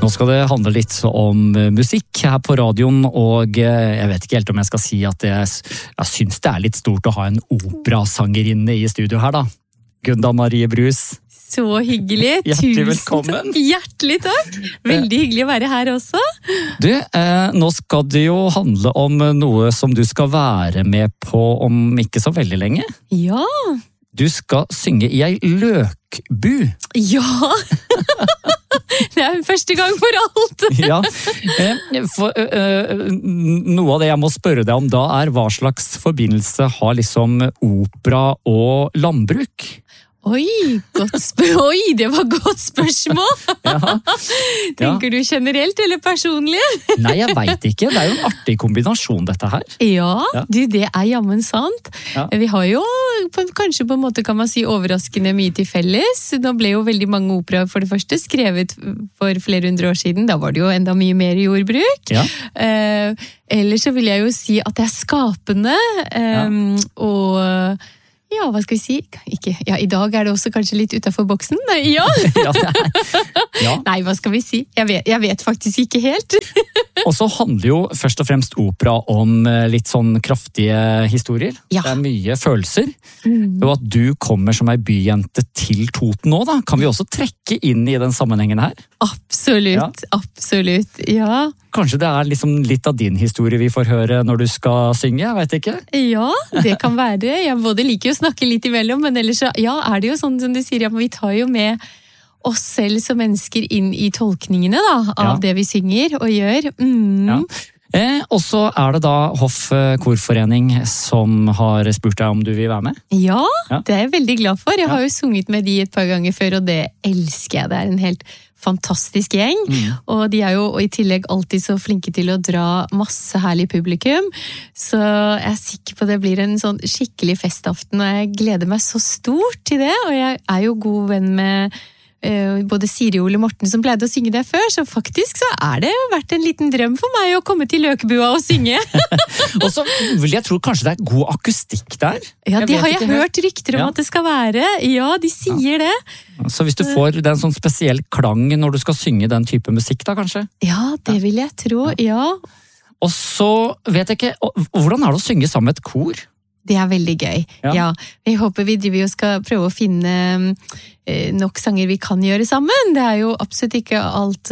Nå skal det handle litt om musikk her på radioen, og jeg vet ikke helt om jeg skal si at jeg synes det litt stort å ha en operasangerinne i studio her da. Gunda Marie Brus. Så hyggelig. Hjertelig velkommen. Hjertelig takk. Veldig hyggelig å være her også. Du, nå skal det jo handle om noe som du skal være med på om ikke så veldig lenge. Ja. Du skal synge i ei løkbu. Ja! Det første gang for alt. Ja, noe av det jeg må spørre deg om da hva slags forbindelse har liksom opera og landbruk? Oi, det var godt spørsmål. Ja. Tenker du generelt eller personlig? Nei, jeg vet ikke. Det jo en artig kombinasjon dette her. Ja, du, det jammen sant. Ja. Vi har jo kanskje på en måte kan man si overraskende mye til felles. Nå ble jo veldig mange opera for det første skrevet for flere hundre år siden. Da var det jo enda mye mer jordbruk. Ja. Ellers så vil jeg jo si at det skapende, og ja, hva skal vi si? I dag det også kanskje litt utenfor boksen. Ja. Ja. Nei, hva skal vi si? Jeg vet faktisk ikke helt. Og så handler jo først og fremst opera om litt sånn kraftige historier. Ja. Det mye følelser. Og at du kommer som ei byjente til Toten nå da, kan vi også trekke inn i den sammenhengen her? Absolutt, absolutt, ja. Kanskje det liksom litt av din historie vi får høre når du skal synge, jeg vet ikke? Ja, det kan være. Jeg både liker å snakke litt imellom, men ellers det jo sånn som du sier, at vi tar jo med oss selv som mennesker inn i tolkningene da, av det vi synger og gjør. Ja. Og så det da Hoff Korforening som har spurt deg om du vil være med? Ja, det jeg veldig glad for. Jeg har jo sunget med de et par ganger før, og det elsker jeg. Det en helt fantastisk gjeng, og de jo i tillegg alltid så flinke til å dra masse herlig publikum, så jeg sikker på det blir en sånn skikkelig festaften, og jeg gleder meg så stort til det, og jeg jo god venn med både Siri og Ole Morten som pleide å synge der før, så faktisk så det vært en liten drøm for meg å komme til Løkbua og synge. Og så vil jeg tro kanskje det god akustikk der? Ja, det har jeg hørt rykter om at det skal være. Ja, de sier det. Så hvis du får en sånn spesiell klang når du skal synge den type musikk da, kanskje? Ja, det vil jeg tro, ja. Og så vet jeg ikke, hvordan det å synge sammen med et kor? Det veldig gøy, ja. Jeg håper vi driver og skal prøve å finne nok sanger vi kan gjøre sammen. Det jo absolutt ikke alt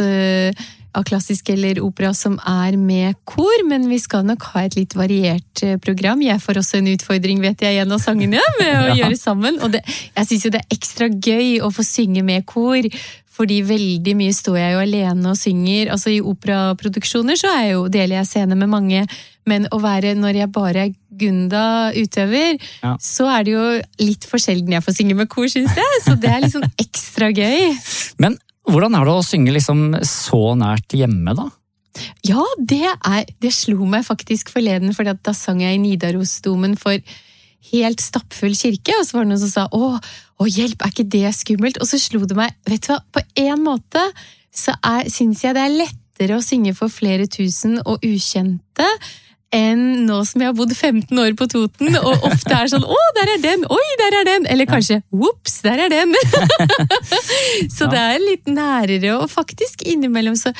av klassisk eller opera som med kor, men vi skal nok ha et litt variert program. Jeg får også en utfordring, vet jeg, gjennom sangene med å gjøre sammen. Og jeg synes jo det ekstra gøy å få synge med kor, fordi veldig mye står jeg jo alene og synger. Altså i operaproduksjoner så deler jeg scene med mange, men å være når jeg bare Gunda utøver, så det jo litt for sjelden jeg får synge med kor, synes jeg. Så det litt sånn ekstra gøy. Men hvordan det å synge liksom så nært hjemme da? Ja, det slo meg faktisk forleden, for da sang jeg i Nidarosdomen for helt stappfull kirke, og så var det noen som sa, å hjelp, ikke det skummelt? Og så slo det meg, vet du hva, på en måte så synes jeg det lettere å synge for flere tusen og ukjente, enn nå som jeg har bodd 15 år på Toten, og ofte sånn, der den, oi, der den, eller kanskje, whoops, der den. Så det litt nærere, og faktisk innimellom så,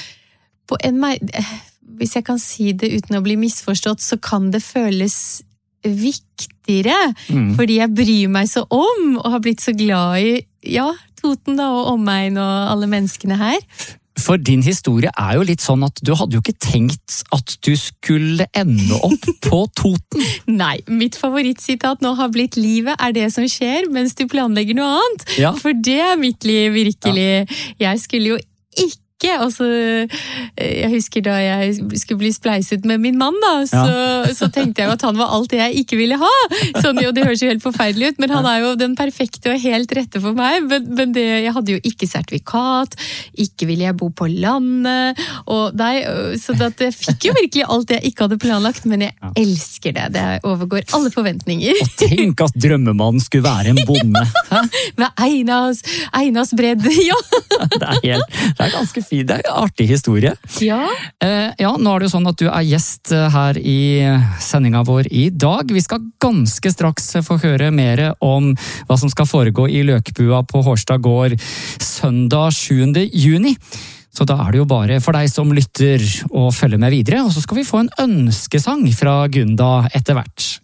hvis jeg kan si det uten å bli misforstått, så kan det føles viktigere, fordi jeg bryr meg så om, og har blitt så glad i, Toten da, og omegn og alle menneskene her. For din historie jo litt sånn at du hadde jo ikke tenkt at du skulle ende opp på Toten. Nei, mitt favorittsitat nå har blitt livet det som skjer mens du planlegger noe annet. Ja. For det mitt liv virkelig. Ja. Jeg skulle jo ikke, altså, jeg husker da jeg skulle bli spleiset med min mann da, så tenkte jeg jo at han var alt det jeg ikke ville ha. Sånn, jo, det høres jo helt forferdelig ut, men han jo den perfekte og helt rette for meg, men jeg hadde jo ikke sertifikat, ikke ville jeg bo på landet, så jeg fikk jo virkelig alt det jeg ikke hadde planlagt, men jeg elsker det. Det overgår alle forventninger. Og tenk at drømmemannen skulle være en bonde. Med Einas bredd, ja. Det ganske fint. Det en artig historie. Ja. Nå det jo sånn at du gjest her i sendinga vår i dag. Vi skal ganske straks få høre mer om hva som skal foregå i Løkbua på Hårstad gård søndag 7. juni. Så da det jo bare for deg som lytter å følge med videre, og så skal vi få en ønskesang fra Gunda etter hvert.